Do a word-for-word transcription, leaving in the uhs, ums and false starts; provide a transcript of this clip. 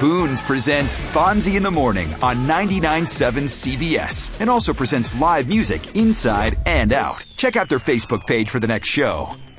Spoons presents Fonzie in the Morning on ninety-nine point seven C B S and also presents live music inside and out. Check out their Facebook page for the next show.